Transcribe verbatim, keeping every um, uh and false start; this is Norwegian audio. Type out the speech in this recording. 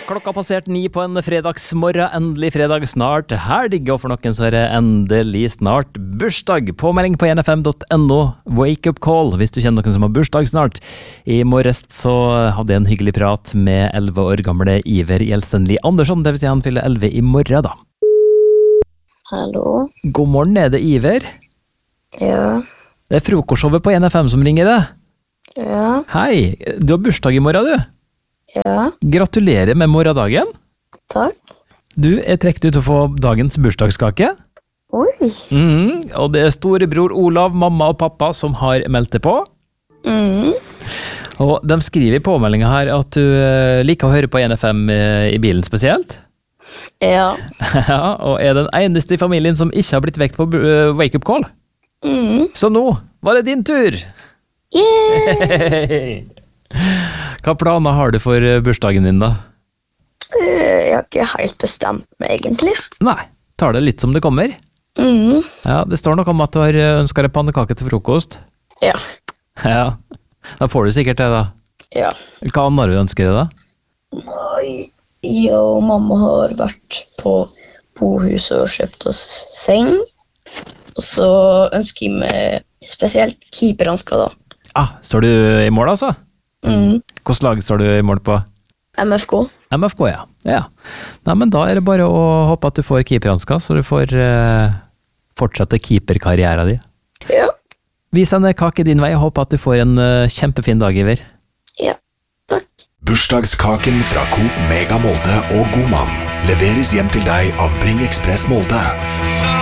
Klokka passert ni på en fredagsmorgen, endelig fredag snart helg, og for noen så er det endelig snart bursdag. Påmelding på n f m dot n o, wake up call, hvis du kjenner noen som har bursdag snart. I morges så hadde jeg en hyggelig prat med elleve år gamle Iver Gjelstenli Andersson, det vil si han fyller elleve i morgen da. Hallo? God morgen, er det Iver? Ja. Det er frokostshowet på n f m som ringer det. Ja. Hei, du har bursdag i morgen du. Ja. Gratulerer med morgendagen. Takk. Du er trekt ut å få dagens bursdagskake. Oi. Mm, og det er storebror Olav, mamma og pappa som har meldt det på. Mm. Og de skriver i påmeldingen her at du eh, liker å høre på n f m i bilen spesielt. Ja. Ja, og er den eneste i familien som ikke har blitt vekt på uh, wake-up call. Mm. Så nå var det din tur. Yay! Hva planer har du for bursdagen din da? Uh, jeg har ikke helt bestemt meg egentlig. Nei, tar det litt som det kommer. Mm. Ja, det står noe om at du har ønsket deg pannekake til frokost. Ja. Ja, da får du sikkert det da. Ja. Hva annet du ønsker deg da? Nei, jeg og mamma har vært på bohuset og kjøpt oss seng. Og så ønsker jeg meg spesielt keeperhansker da. Ah, står du i mål altså? Mm. Hvilket lag står du i mål på? M F K. M F K, ja. Ja. Nei, men da er det bare å håpe at du får keeperhansker, så du får uh, fortsette keeperkarrieren din. Ja. Vi sender kake din vei og håper at du får en uh, kjempefin dag, Iver. Ja, takk. Bursdagskaken fra Coop Mega Molde og Godmann leveres hjem til deg av Bring Express Molde.